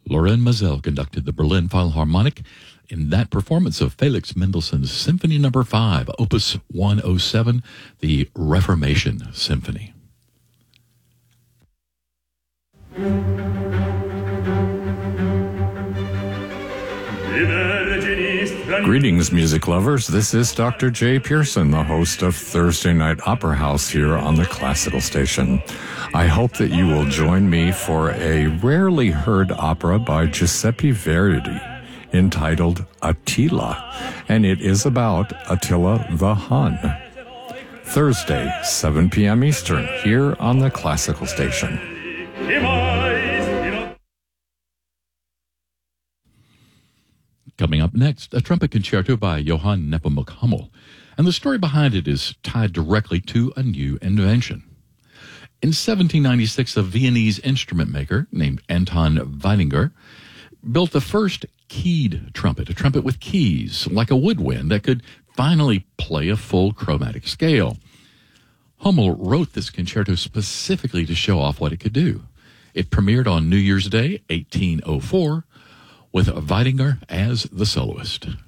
Loren Mazel conducted the Berlin Philharmonic in that performance of Felix Mendelssohn's Symphony No. 5, Opus 107, the Reformation Symphony. Greetings, music lovers. This is Dr. Jay Pearson, the host of Thursday Night Opera House here on the Classical Station. I hope that you will join me for a rarely heard opera by Giuseppe Verdi entitled Attila, and it is about Attila the Hun. Thursday, 7 p.m. Eastern, here on the Classical Station. Coming up next, a trumpet concerto by Johann Nepomuk Hummel, and the story behind it is tied directly to a new invention. In 1796, a Viennese instrument maker named Anton Weidinger built the first keyed trumpet, a trumpet with keys, like a woodwind that could finally play a full chromatic scale. Hummel wrote this concerto specifically to show off what it could do. It premiered on New Year's Day, 1804, with Weidinger as the soloist.